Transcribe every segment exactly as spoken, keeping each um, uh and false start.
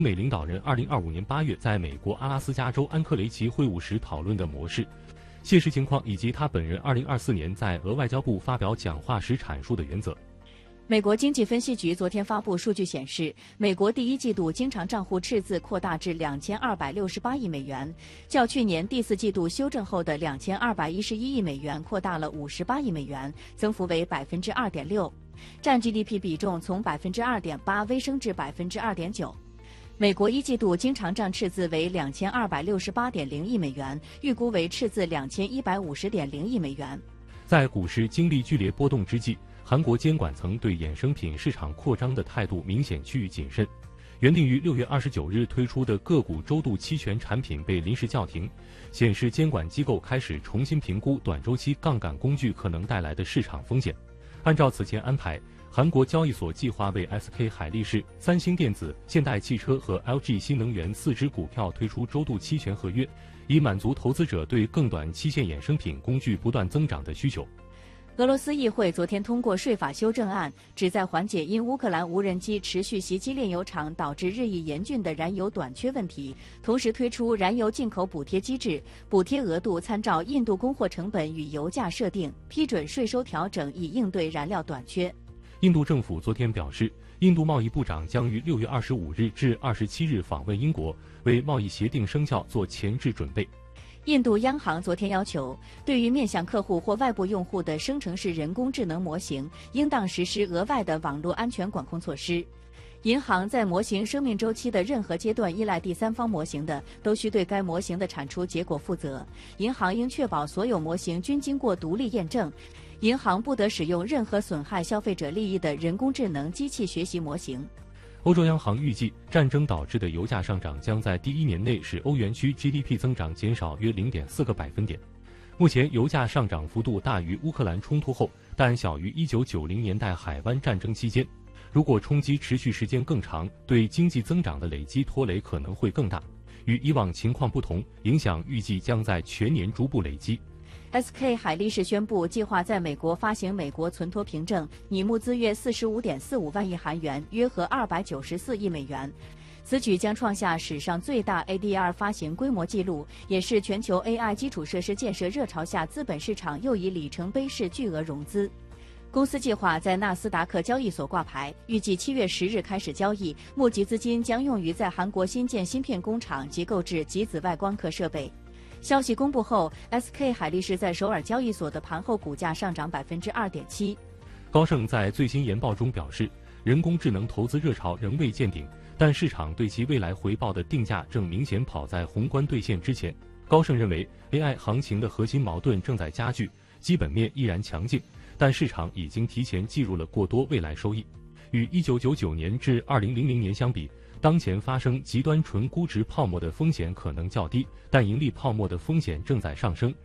美领导人二零二五年八月在美国阿拉斯加州安克雷奇会晤时讨论的模式、现实情况以及他本人二零二四年在俄外交部发表讲话时阐述的原则。 美国经济分析局昨天发布数据显示，美国第一季度经常账户赤字扩大至两千二百六十八亿美元，较去年第四季度修正后的两千二百一十一亿美元扩大了五十八亿美元，增幅为百分之二点六，占 G D P 比重从百分之二点八微升至百分之二点九。美国一季度经常账赤字为两千二百六十八点零亿美元，预估为赤字两千一百五十点零亿美元。 在股市经历剧烈波动之际，韩国监管层对衍生品市场扩张的态度明显趋于谨慎。原定于六月二十九日推出的个股周度期权产品被临时叫停，显示监管机构开始重新评估短周期杠杆工具可能带来的市场风险。按照此前安排，韩国交易所计划为 S K 海力士、三星电子、现代汽车和 L G 新能源四只股票推出周度期权合约，以满足投资者对更短期限衍生品工具不断增长的需求。 俄罗斯议会昨天通过税法修正案，旨在缓解因乌克兰无人机持续袭击炼油厂导致日益严峻的燃油短缺问题，同时推出燃油进口补贴机制，补贴额度参照印度供货成本与油价设定，批准税收调整以应对燃料短缺。 印度政府昨天表示，印度贸易部长将于六月二十五日至二十七日访问英国，为贸易协定生效做前置准备。 印度央行昨天要求，对于面向客户或外部用户的生成式人工智能模型，应当实施额外的网络安全管控措施。银行在模型生命周期的任何阶段依赖第三方模型的，都需对该模型的产出结果负责。银行应确保所有模型均经过独立验证。银行不得使用任何损害消费者利益的人工智能机器学习模型。 欧洲央行预计，战争导致的油价上涨将在第一年内使欧元区 G D P 增长减少约 零点四个百分点。目前油价上涨幅度大于乌克兰冲突后，但小于一九九零年代海湾战争期间。如果冲击持续时间更长，对经济增长的累积拖累可能会更大。与以往情况不同，影响预计将在全年逐步累积。 S K 海力士宣布，计划在美国发行美国存托凭证，拟募资约 四十五点四五万亿韩元，约合二百九十四亿美元。此举将创下史上最大 A D R 发行规模纪录，也是全球 A I 基础设施建设热潮下资本市场又以里程碑式巨额融资。公司计划在纳斯达克交易所挂牌，预计七月十日开始交易，募集资金将用于在韩国新建芯片工厂及购置极紫外光刻设备。消息公布后 ，S K 海力士在首尔交易所的盘后股价上涨百分之二点七。 高盛在最新研报中表示，人工智能投资热潮仍未见顶，但市场对其未来回报的定价正明显跑在宏观兑现之前。高盛认为 ，A I 行情的核心矛盾正在加剧，基本面依然强劲，但市场已经提前计入了过多未来收益。与一九九九年至二零零零年相比，当前发生极端纯估值泡沫的风险可能较低，但盈利泡沫的风险正在上升。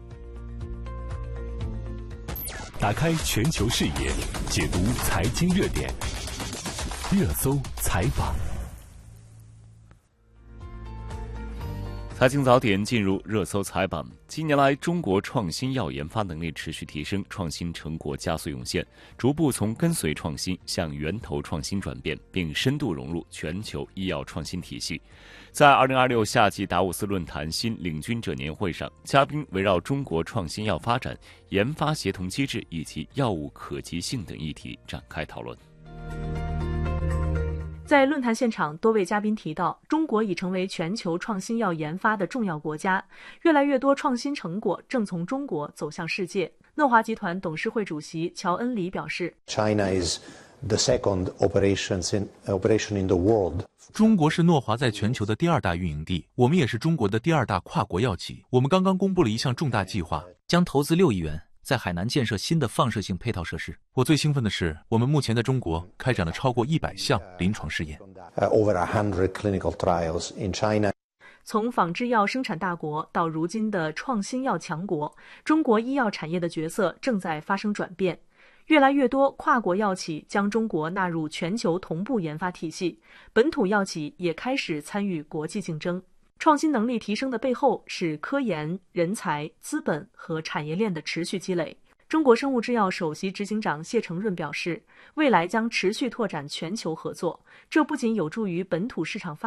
打开全球视野，解读财经热点，热搜采访。 财经早点进入热搜采访。近年来，中国创新药研发能力持续提升，创新成果加速涌现，逐步从跟随创新向源头创新转变，并深度融入全球医药创新体系。在二零二六夏季达沃斯论坛新领军者年会上，嘉宾围绕中国创新药发展、研发协同机制以及药物可及性等议题展开讨论。 在论坛现场，多位嘉宾提到，中国已成为全球创新药研发的重要国家，越来越多创新成果正从中国走向世界。诺华集团董事会主席乔恩里表示 China is the second operations in, operation in the world. 中国是诺华在全球的第二大运营地，我们也是中国的第二大跨国药企。我们刚刚公布了一项重大计划， 将投资六亿元在海南建设新的放射性配套设施。 我最兴奋的是，我们目前在中国开展了超过一百项临床试验。 Over one hundred clinical trials in China. 从仿制药生产大国到如今的创新药强国，中国医药产业的角色正在发生转变。越来越多跨国药企将中国纳入全球同步研发体系，本土药企也开始参与国际竞争。创新能力提升的背后是科研、人才、资本和产业链的持续积累。 中国生物制药首席执行长谢成润表示，未来将持续拓展全球合作，这不仅有助于本土市场发